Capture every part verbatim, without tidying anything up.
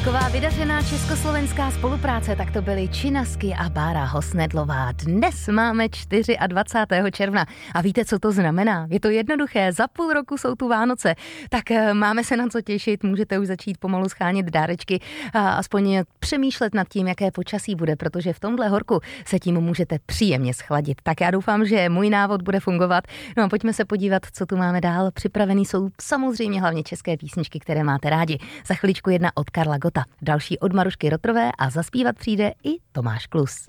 Taková vydařená československá spolupráce, tak to byly Činasky a Bára Hosnedlová. Dnes máme dvacátého čtvrtého června a víte, co to znamená? Je to jednoduché, za půl roku jsou tu Vánoce, tak máme se na co těšit, můžete už začít pomalu schánět dárečky a aspoň přemýšlet nad tím, jaké počasí bude, protože v tomhle horku se tím můžete příjemně schladit. Tak já doufám, že můj návod bude fungovat. No a pojďme se podívat, co tu máme dál. Připravený jsou samozřejmě hlavně české písničky, které máte rádi. Za chviličku jedna od Karla Gotta, další od Marušky Rotrové a zaspívat přijde i Tomáš Klus.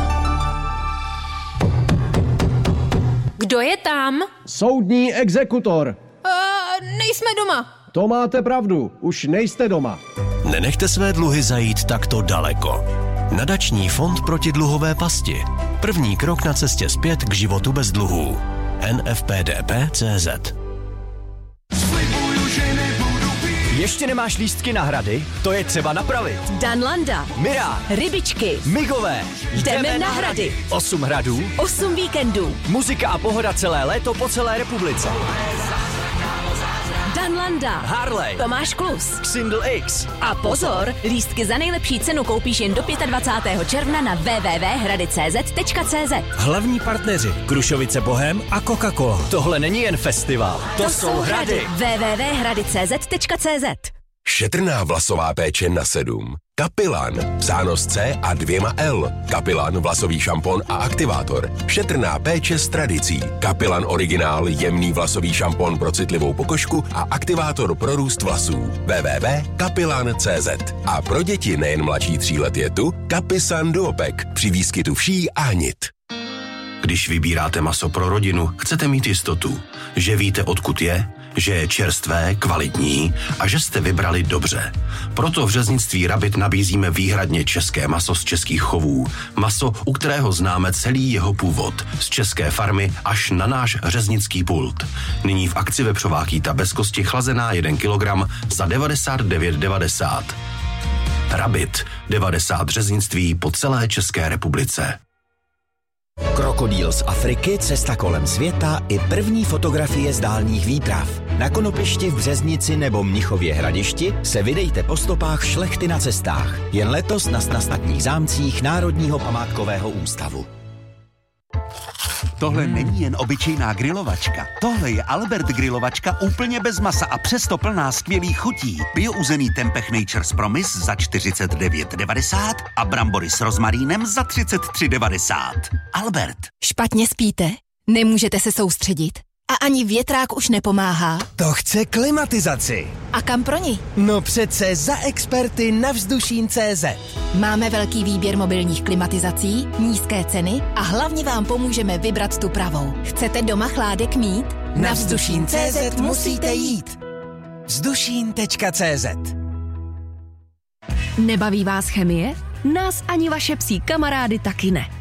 Kdo je tam? Soudní exekutor. Uh, nejsme doma. To máte pravdu, už nejste doma. Nenechte své dluhy zajít takto daleko. Nadační fond proti dluhové pasti. První krok na cestě zpět k životu bez dluhů. N F P D P tečka cé zet. Ještě nemáš lístky na hrady? To je třeba napravit. Danlanda, Mira, Rybičky, Migové. Jdeme na hrady. Osm hradů, Osm víkendů. muzika a pohoda celé léto po celé republice. Danlanda, Harley, Tomáš Klus. Xindl X. A pozor, lístky za nejlepší cenu koupíš jen do dvacátého pátého června na w w w tečka hrady tečka cé zet tečka cé zet. Hlavní partneři Krušovice Bohem a Coca-Cola. Tohle není jen festival, to, To jsou hrady. w w w tečka hrady tečka cé zet tečka cé zet. Šetrná vlasová péče na sedm. Kapilan, psáno s C a dvěma L. Kapilan, vlasový šampon a aktivátor. Šetrná péče s tradicí. Kapilan originál, jemný vlasový šampon pro citlivou pokožku a aktivátor pro růst vlasů. w w w tečka kapilan tečka cé zet. A pro děti nejen mladší tří let je tu Kapisan Duopek při výskytu vší a nit. Když vybíráte maso pro rodinu, chcete mít jistotu, že víte, odkud je, že je čerstvé, kvalitní a že jste vybrali dobře. Proto v řeznictví Rabit nabízíme výhradně české maso z českých chovů. Maso, u kterého známe celý jeho původ. Z české farmy až na náš řeznický pult. Nyní v akci vepřová kýta bez kosti chlazená jeden kilogram za devadesát devět devadesát. Rabit. devadesát řeznictví po celé České republice. Krokodýl z Afriky, cesta kolem světa i první fotografie z dálních výprav. Na Konopišti v Březnici nebo Mnichově Hradišti se vydejte po stopách šlechty na cestách. Jen letos na snastatních zámcích Národního památkového ústavu. Tohle není jen obyčejná grilovačka. Tohle je Albert grilovačka úplně bez masa a přesto plná skvělých chutí. Biouzený tempeh Nature's Promise za čtyřicet devět devadesát a brambory s rozmarínem za třicet tři devadesát. Albert. Špatně spíte? Nemůžete se soustředit? A ani větrák už nepomáhá? To chce klimatizaci. A kam pro ní? No přece za experty na Vzdušín tečka cé zet. Máme velký výběr mobilních klimatizací, nízké ceny a hlavně vám pomůžeme vybrat tu pravou. Chcete doma chládek mít? Na Vzdušín tečka cé zet musíte jít. Vzdušín tečka cé zet. Nebaví vás chemie? Nás ani vaše psí kamarády taky ne.